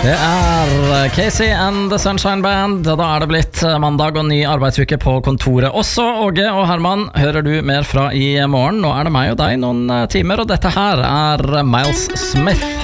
Det Casey and the Sunshine Band. Da det blitt mandag og ny arbeidsuke på kontoret også. Åge og Herman hører du mer fra i morgen. Nå det meg og deg noen timer, og dette her Miles Smith.